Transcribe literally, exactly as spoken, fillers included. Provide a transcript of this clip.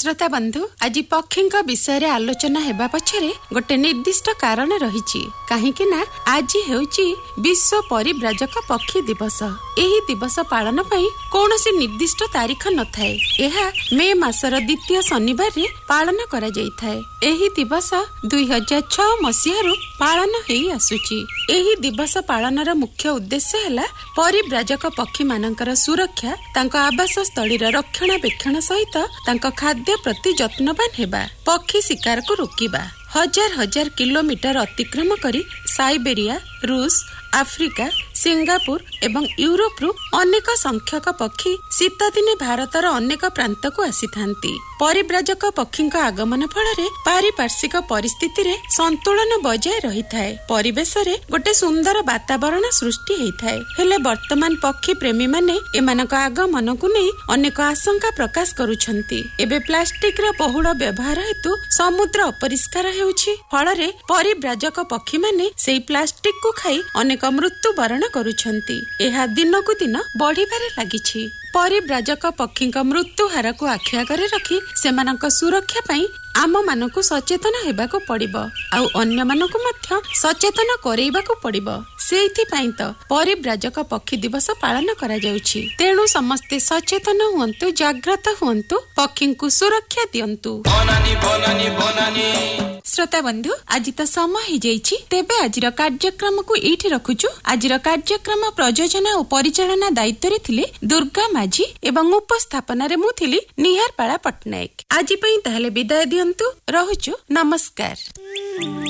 श्रोता बंधु आज पक्षी विषय आलोचना हेबा पछरे गोटे निर्दिष्ट कारण रही कहीं आज हेउची विश्व परिव्राजक पक्षी दिवस। एही दिवस पालन पई कौनसी निर्दिष्ट तारीख न थाए। एहा मे मासर द्वितीय शनिवार रे पालन करा जाई थाए। एही दिवस दुई हजार छह मसीहारू पालन हेई आसुची। एही दिवस पालनर मुख्य उद्देश्य हैला परिव्राजक पक्षी मानकर सुरक्षा, तांको आवास स्थलीर रक्षणाबेक्षण सहित तांको खाद्य प्रति जत्नवान हेबा, पक्षी शिकार को रोकिबा। हजार हजार किलोमीटर अतिक्रम करी साइबेरिया, रूस, आफ्रिका, सिंगापुर एवं यूरोप रु अनेक संख्यक पक्षी शीत दिने भारतर अनेक प्रांत को आसी थांती। परिव्राजक पक्षी आगमन फल पारिपार्श्विक परिस्थिति रे संतुलन बजाय रही थाए। परिवेश रे गोटे सुंदर वातावरण सृष्टि हेई थाए। हेले वर्तमान पक्षी प्रेमी माने एमानक आगमन को नहीं अनेक आशंका प्रकाश करुछंती। एबे प्लास्टिक रो बहुल व्यवहार हेतु समुद्र अपरिष्कार हेउछि। फल रे परिव्राजक पक्षी माने सेही प्लास्टिक को खाई अनेक मृत्यु वरण करुछंती। एहा दिनकु दिन बढ़िबारे लागिछि। परिव्राजक पक्षी मृत्यु हार को आखि आगरे रखी सेमानक सुरक्षा पई आम मानकु सचेतन हेबाको पड़िबो, आउ अन्य मानकु मध्य सचेतन करेइबाको पड़िबो। सेइथि पई त परिव्राजक पक्षी दिवस पालन करा जाउछि। तेणु समस्ते सचेतन हुअन्तु, जागृत हुअन्तु, पक्षी को सुरक्षा दियन्तु। बनानी बनानी बनानी। श्रोता बंधु आज तो समय हो जाइछि, तेबे आजिर कार्यक्रम को एठी रखुछु। आजिर कार्यक्रम प्रयोजन और परिचालना दायित्व रे थिले दुर्गा माझी एवं उपस्थापना रे मु थिली निहारपाड़ा पटनायक। आज पई ताहले विदाय दियन्तु, रहुछु, नमस्कार।